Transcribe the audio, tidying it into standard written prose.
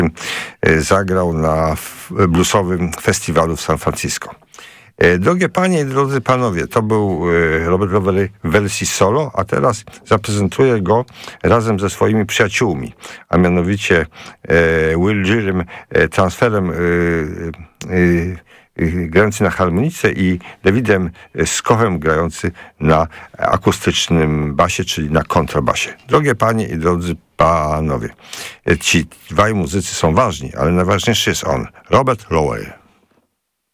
zagrał na bluesowym festiwalu w San Francisco. Drogie panie i drodzy panowie, to był Robert Lowery w wersji solo, a teraz zaprezentuję go razem ze swoimi przyjaciółmi, a mianowicie Will Gillem transferem grający na harmonice i Davidem Skochem grający na akustycznym basie, czyli na kontrabasie. Drogie panie i drodzy panowie, ci dwaj muzycy są ważni, ale najważniejszy jest on, Robert Lowery.